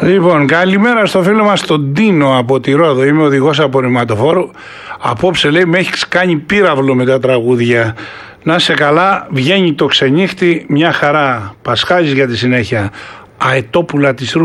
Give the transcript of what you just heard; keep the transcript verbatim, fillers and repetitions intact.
Λοιπόν, καλημέρα στο φίλο μας τον Τίνο από τη Ρόδο. Είμαι οδηγός απορριμματοφόρου. Απόψε λέει με έχεις κάνει πύραυλο με τα τραγούδια. Να σε καλά, βγαίνει το ξενύχτη μια χαρά. Πασχάζεις για τη συνέχεια. Αετόπουλα της Ρούμ.